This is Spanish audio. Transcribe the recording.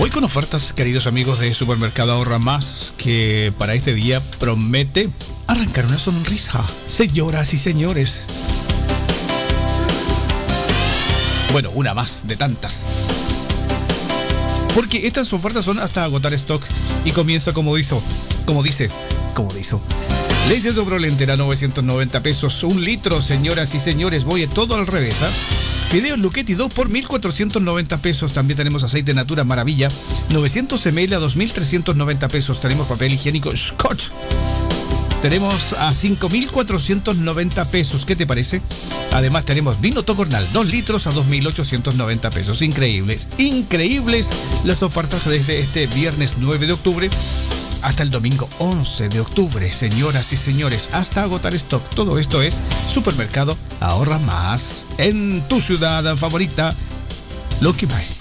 Voy con ofertas, queridos amigos de Supermercado Ahorra Más, que para este día promete arrancar una sonrisa. Señoras y señores. Bueno, una más de tantas. Porque estas ofertas son hasta agotar stock y comienza como dice. Leche Sobrolentera 990 pesos, 1 litro, señoras y señores. Voy todo al revés, ¿eh? Fideos Luchetti 2 por 1.490 pesos. También tenemos aceite Natura Maravilla 900 ml a 2.390 pesos. Tenemos papel higiénico Scotch. Tenemos a 5.490 pesos. ¿Qué te parece? Además tenemos vino Tocornal 2 litros a 2.890 pesos. Increíbles las ofertas desde este viernes 9 de octubre hasta el domingo 11 de octubre, señoras y señores, hasta agotar stock. Todo esto es Supermercado Ahorra Más en tu ciudad favorita, Lonquimay.